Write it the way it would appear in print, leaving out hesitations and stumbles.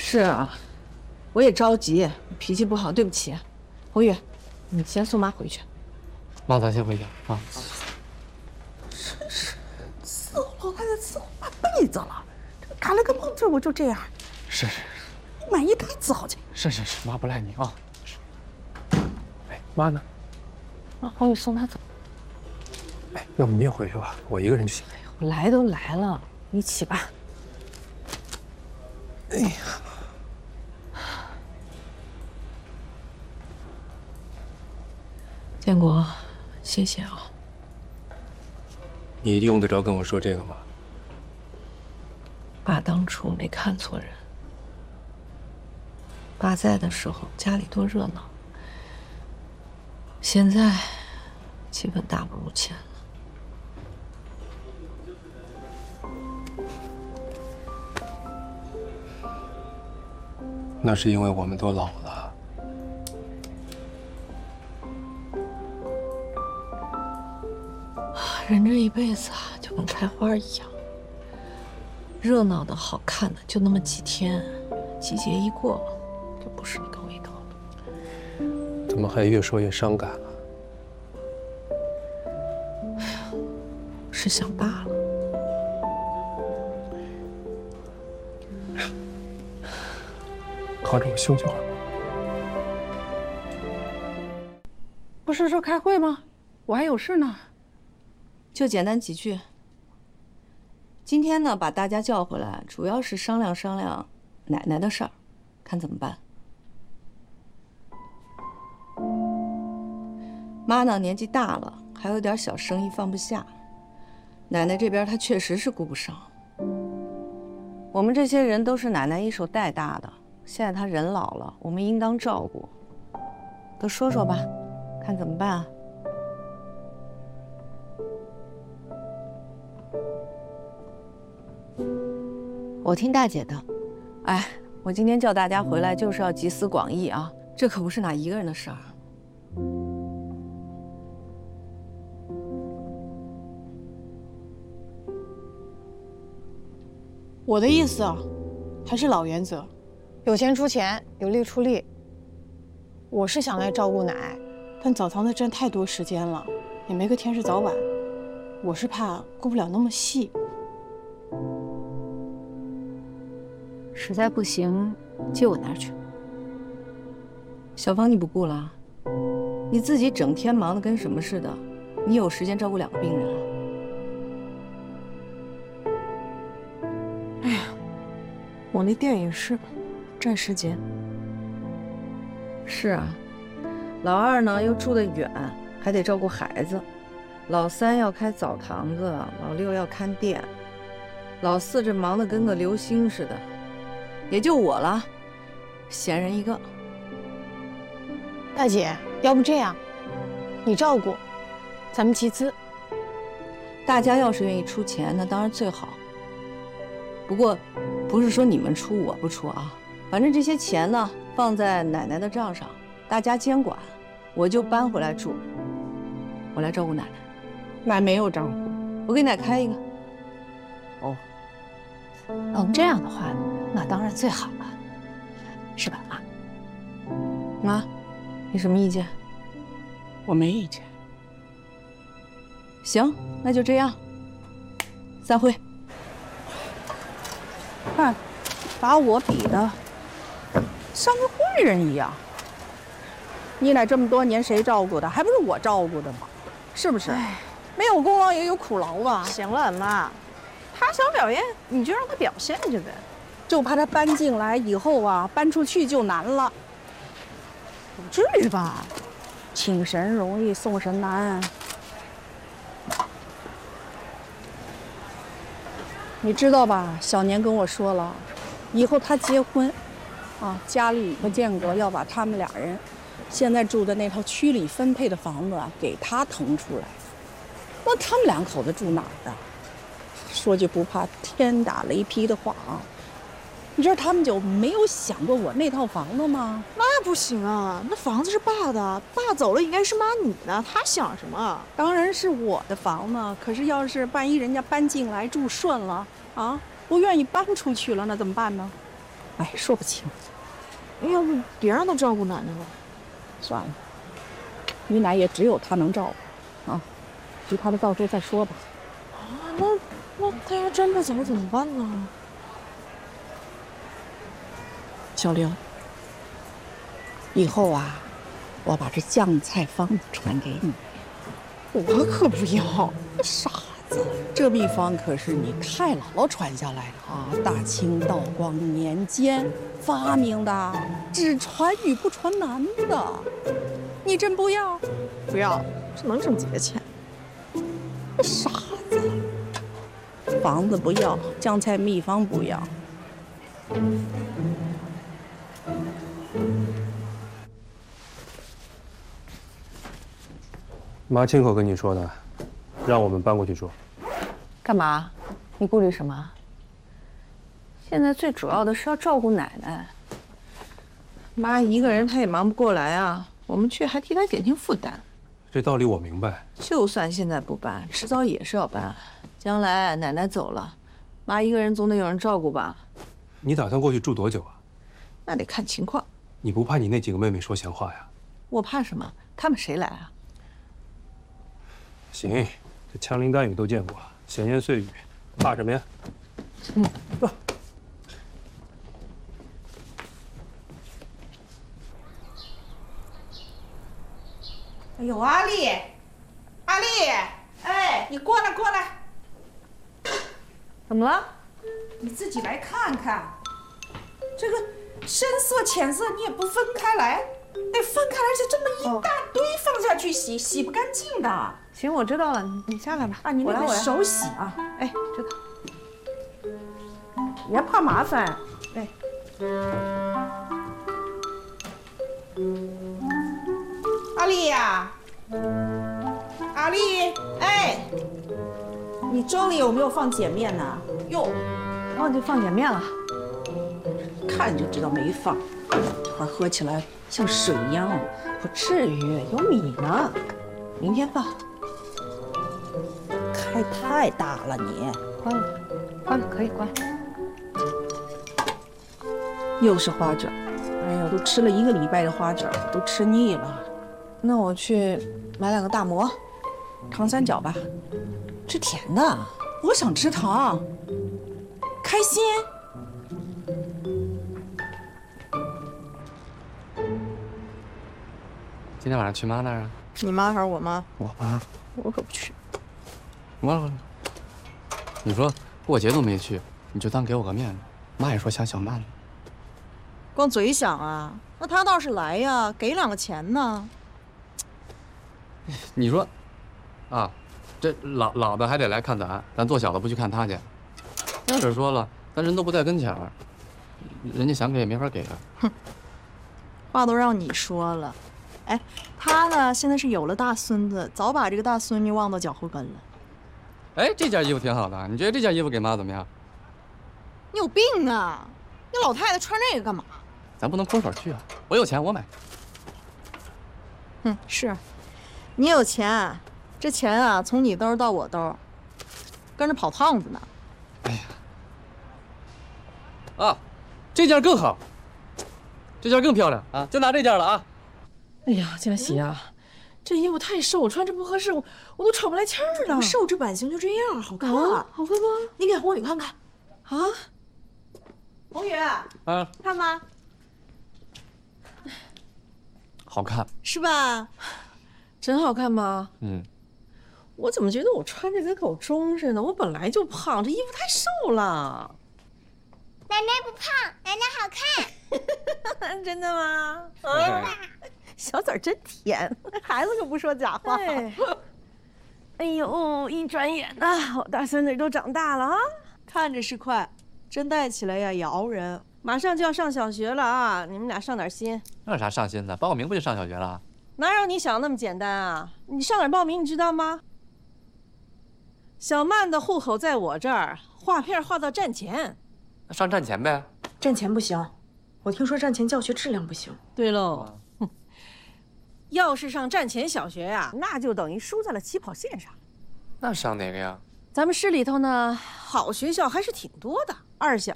是啊，我也着急，脾气不好，对不起。红宇，你先送妈回去。 妈，咱先回家啊。 真是伺候老太太伺候半辈子了，这赶了个梦字我就这样。 是， 买一台糟去。 是，妈不赖你啊。哎，妈呢？ 让红宇送她走。 哎，要不你也回去吧，我一个人就行。 哎呦，我来都来了，你起吧。 哎呀。 建国，谢谢啊！ 你用得着跟我说这个吗？ 爸当初没看错人。爸在的时候家里多热闹，现在气氛大不如前了。 那是因为我们都老了。 人这一辈子啊，就跟开花一样，热闹的好看的就那么几天，季节一过，就不是那个味道了。 怎么还越说越伤感啊？ 是想爸了。 靠着我休息会儿。 不是说开会吗？我还有事呢。 就简单几句。今天呢，把大家叫回来，主要是商量商量奶奶的事儿，看怎么办。妈呢，年纪大了，还有点小生意放不下。奶奶这边她确实是顾不上。我们这些人都是奶奶一手带大的，现在她人老了，我们应当照顾。都说说吧，看怎么办啊？ 我听大姐的，哎，我今天叫大家回来就是要集思广益啊，这可不是哪一个人的事儿。 我的意思啊，还是老原则，有钱出钱，有力出力。我是想来照顾奶，但澡堂子占太多时间了，也没个天是早晚，我是怕顾不了那么细。 实在不行，借我那儿去。 小芳，你不顾了？你自己整天忙得跟什么似的，你有时间照顾2个病人啊？ 哎呀，我那店也是占时间。 是啊，老2呢又住得远，还得照顾孩子；老3要开澡堂子，老6要看店，老4这忙得跟个流星似的。 也就我了，闲人一个。 大姐，要不这样，你照顾，咱们集资。 大家要是愿意出钱，那当然最好。不过，不是说你们出我不出啊，反正这些钱呢放在奶奶的账上，大家监管，我就搬回来住，我来照顾奶奶。 奶没有账户， 我给奶开一个。 哦， 能这样的话，那当然最好了，是吧，妈？ 妈，你什么意见？ 我没意见。 行，那就这样。散会。 看，把我比的像个坏人一样。你奶这么多年谁照顾的？还不是我照顾的吗？是不是？没有功劳也有苦劳吧？ 行了，妈，他想表现，你就让他表现去呗。 就怕他搬进来以后啊，搬出去就难了。 不至于吧？ 请神容易送神难。你知道吧？小年跟我说了，以后他结婚，啊，家里和建国要把他们俩人现在住的那套区里分配的房子啊，给他腾出来。那他们2口子住哪儿啊？说句不怕天打雷劈的话啊，你知道他们就没有想过我那套房子吗？ 那不行啊，那房子是爸的，爸走了应该是妈你的，他想什么？ 当然是我的房子，可是要是万一人家搬进来住顺了啊，不愿意搬出去了，那怎么办呢？ 哎，说不清。 要不别让他照顾奶奶了？ 算了，于奶也只有他能照顾，啊，其他的到时候再说吧。 啊，那他要真不走怎么办呢？ 小玲，以后啊，我把这酱菜方子传给你。 我可不要。 傻子，这秘方可是你太姥姥传下来的啊，大清道光年间发明的，只传女不传男的。你真不要？ 不要，这能挣几个钱？ 傻子，房子不要，酱菜秘方不要。 妈亲口跟你说的，让我们搬过去住。 干嘛？你顾虑什么？现在最主要的是要照顾奶奶。妈一个人她也忙不过来啊，我们去还替她减轻负担。 这道理我明白。 就算现在不搬，迟早也是要搬。将来奶奶走了，妈一个人总得有人照顾吧？ 你打算过去住多久啊？ 那得看情况。 你不怕你那几个妹妹说闲话呀？ 我怕什么？她们谁来啊？ 行，这枪林弹雨都见过，闲言碎语，怕什么呀？走。 哎呦，阿丽，阿丽，哎，你过来过来， 怎么了？ 你自己来看看，这个深色浅色你也不分开来，得分开来，而且这么一大堆放下去洗，洗不干净的。 行，我知道了，你下来吧。 啊，你那个手洗啊，哎，知道。别怕麻烦，哎。阿丽呀，阿丽，哎，你粥里有没有放碱面呢？ 哟，忘记放碱面了。 看就知道没放，这会儿喝起来像水一样。 不至于，有米呢，明天放。 开太大了你， 关了，关了，可以关。 又是花卷，哎呀，都吃了1个礼拜的花卷，都吃腻了。 那我去买2个大馍， 糖三角吧， 吃甜的。 我想吃糖，开心。 今天晚上去妈那儿啊？ 你妈还是我妈？ 我妈。 我可不去。 你说过节都没去，你就当给我个面子。妈也说想小曼呢。 光嘴想啊，那他倒是来呀，给2个钱呢。 你说，啊，这老的还得来看咱做小的不去看他去。要是说了，咱人都不在跟前儿，人家想给也没法给啊。 哼，话都让你说了。哎，他呢现在是有了大孙子，早把这个大孙女忘到脚后跟了。 哎，这件衣服挺好的，你觉得这件衣服给妈怎么样？ 你有病啊！你老太太穿这个干嘛？ 咱不能空手去啊！我有钱，我买。 是，你有钱，这钱啊从你兜到我兜，跟着跑趟子呢。 哎呀，啊，这件更好，这件更漂亮啊！就拿这件了啊！ 哎呀，金来喜啊，这衣服太瘦，我穿着不合适，我都喘不来气儿了。 瘦这版型就这样，好看啊，好看吗？ 你给宏宇看看。 啊， 宏宇， 啊， 看吗？ 好看是吧？ 真好看吗？ 嗯， 我怎么觉得我穿着跟狗钟似的？我本来就胖，这衣服太瘦了。 奶奶不胖，奶奶好看。 真的吗？ 啊， 小嘴真甜，孩子可不说假话。哎呦，一转眼呐，我大孙女都长大了啊！ 看着是快，真带起来呀也熬人。 马上就要上小学了啊！你们俩上点心。 那有啥上心的？报个名不就上小学了？ 哪有你想那么简单啊？你上哪儿报名你知道吗？小曼的户口在我这儿，划片划到站前。 那上站前呗。 站前不行，我听说站前教学质量不行。 对喽，要是上站前小学呀，那就等于输在了起跑线上。 那上哪个呀？ 咱们市里头呢，好学校还是挺多的。2小、